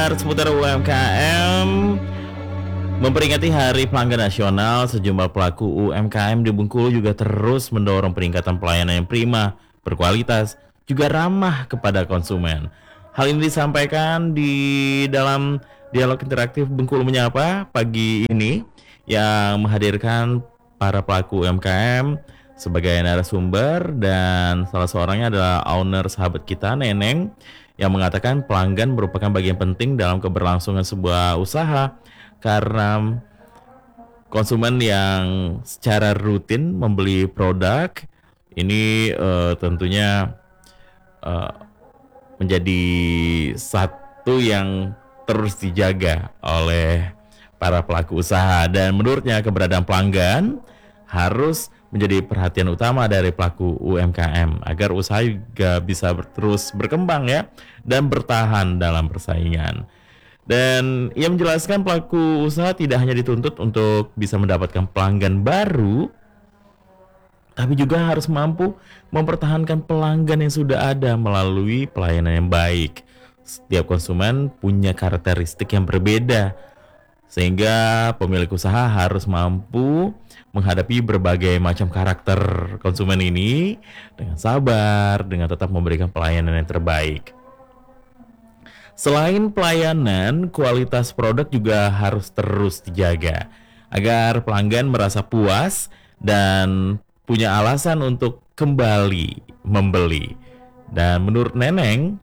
Seputar UMKM memperingati Hari Pelanggan Nasional, sejumlah pelaku UMKM di Bengkulu juga terus mendorong peningkatan pelayanan yang prima, berkualitas, juga ramah kepada konsumen. Hal ini disampaikan di dalam dialog interaktif Bengkulu Menyapa pagi ini yang menghadirkan para pelaku UMKM sebagai narasumber, dan salah seorangnya adalah owner sahabat kita, Neneng, yang mengatakan pelanggan merupakan bagian penting dalam keberlangsungan sebuah usaha karena konsumen yang secara rutin membeli produk ini tentunya menjadi satu yang terus dijaga oleh para pelaku usaha, dan menurutnya keberadaan pelanggan harus menjadi perhatian utama dari pelaku UMKM agar usaha juga bisa terus berkembang ya dan bertahan dalam persaingan. Dan ia menjelaskan pelaku usaha tidak hanya dituntut untuk bisa mendapatkan pelanggan baru, tapi juga harus mampu mempertahankan pelanggan yang sudah ada melalui pelayanan yang baik. Setiap konsumen punya karakteristik yang berbeda, sehingga pemilik usaha harus mampu menghadapi berbagai macam karakter konsumen ini dengan sabar, dengan tetap memberikan pelayanan yang terbaik. Selain pelayanan, kualitas produk juga harus terus dijaga agar pelanggan merasa puas dan punya alasan untuk kembali membeli. Dan menurut Neneng,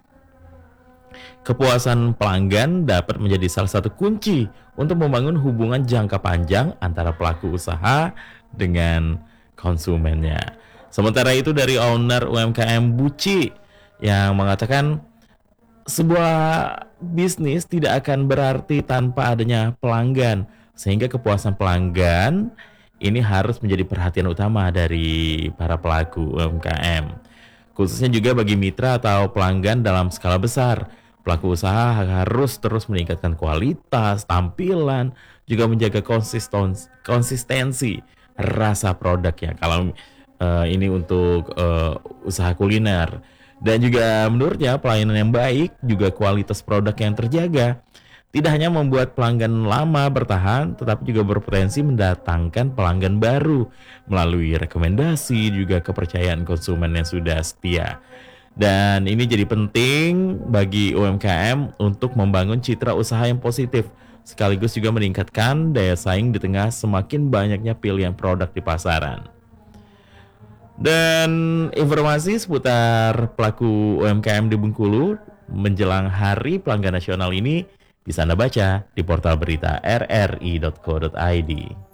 kepuasan pelanggan dapat menjadi salah satu kunci untuk membangun hubungan jangka panjang antara pelaku usaha dengan konsumennya. Sementara itu dari owner UMKM Buci yang mengatakan sebuah bisnis tidak akan berarti tanpa adanya pelanggan, sehingga kepuasan pelanggan ini harus menjadi perhatian utama dari para pelaku UMKM, khususnya juga bagi mitra atau pelanggan dalam skala besar. Pelaku usaha harus terus meningkatkan kualitas, tampilan, juga menjaga konsistensi rasa produknya. Kalau ini untuk usaha kuliner. Dan juga menurutnya pelayanan yang baik, juga kualitas produk yang terjaga, tidak hanya membuat pelanggan lama bertahan, tetapi juga berpotensi mendatangkan pelanggan baru melalui rekomendasi, juga kepercayaan konsumen yang sudah setia. Dan ini jadi penting bagi UMKM untuk membangun citra usaha yang positif, sekaligus juga meningkatkan daya saing di tengah semakin banyaknya pilihan produk di pasaran. Dan informasi seputar pelaku UMKM di Bengkulu menjelang Hari Pelanggan Nasional ini bisa Anda baca di portal berita rri.co.id.